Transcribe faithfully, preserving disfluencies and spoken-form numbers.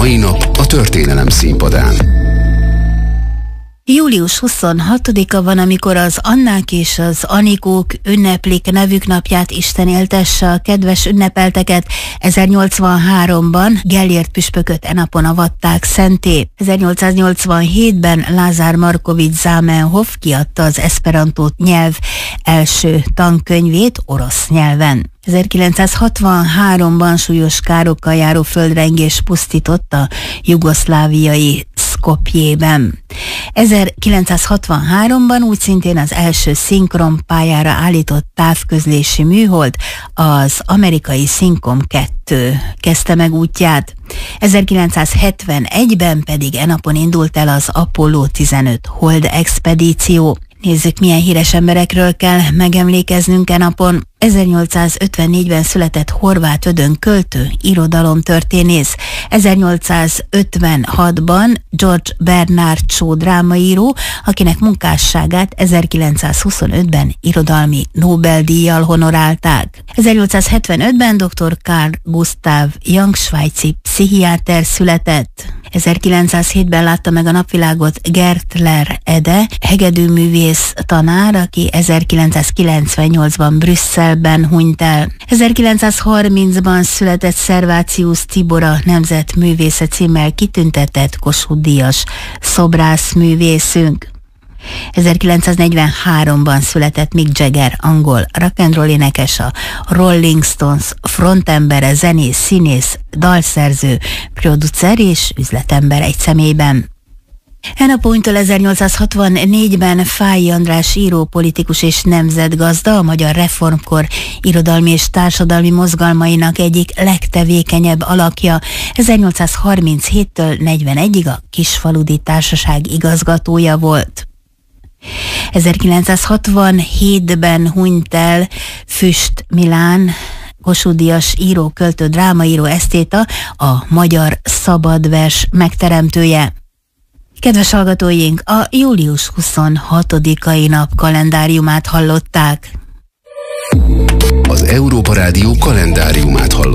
mai nap a történelem színpadán. július huszonhatodika van, amikor az Annák és az Anikók ünneplik nevük napját. Isten éltesse a kedves ünnepelteket. ezernyolcvanháromban Gellért püspököt e napon avatták szentté. ezernyolcszáznyolcvanhétben Lázár Markovics Zamenhof kiadta az eszperantó nyelv első tankönyvét orosz nyelven. ezerkilencszázhatvanháromban súlyos károkkal járó földrengés pusztított a jugoszláviai Skopjében. ezerkilencszázhatvanháromban úgy szintén az első szinkron pályára állított távközlési műhold, az amerikai Szincom kettő kezdte meg útját. ezerkilencszázhetvenegyben pedig e napon indult el az Apollo tizenöt hold expedíció. Nézzük, milyen híres emberekről kell megemlékeznünk e napon. ezernyolcszázötvennégyben született Horváth Ödön költő, irodalomtörténész. ezernyolcszázötvenhatban George Bernard Shaw drámaíró, akinek munkásságát ezerkilencszázhuszonötben irodalmi Nobel-díjjal honorálták. ezernyolcszázhetvenötben dr. Carl Gustav Jung svájci pszichiáter született. ezerkilencszázhétben látta meg a napvilágot Gertler Ede, hegedűművész tanár, aki ezerkilencszázkilencvennyolcban Brüsszelben hunyt el. ezerkilencszázharmincban született Szervácius Tibor, a Nemzetművésze címmel kitüntetett Kossuth-díjas szobrászművészünk. ezerkilencszáznegyvenháromban született Mick Jagger, angol rock and roll énekes, a Rolling Stones frontembere, zenész, színész, dalszerző, producer és üzletember egy személyben. E napújtól ezernyolcszázhatvannégyben Fáy András író, politikus és nemzetgazda, a magyar reformkor irodalmi és társadalmi mozgalmainak egyik legtevékenyebb alakja. ezernyolcszázharminchéttől negyvenegyig a Kisfaludy Társaság igazgatója volt. ezerkilencszázhatvanhétben hunyt el Füst Milán, Kossuth-díjas író, költő, drámaíró, esztéta, a magyar szabadvers megteremtője. Kedves hallgatóink, a július huszonhatodikai nap kalendáriumát hallották. Az Európa Rádió kalendáriumát hallották.